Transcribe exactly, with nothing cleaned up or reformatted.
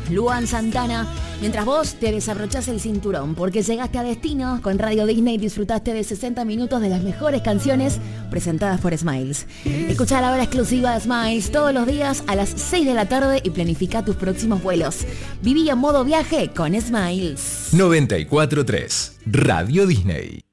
Luan Santana, mientras vos te desabrochás el cinturón, porque llegaste a destino con Radio Disney y disfrutaste de sesenta minutos de las mejores canciones presentadas por Smiles. Escuchá la hora exclusiva de Smiles todos los días a las seis de la tarde y planifica tus próximos vuelos. Viví en modo viaje con Smiles. noventa y cuatro punto tres Radio Disney.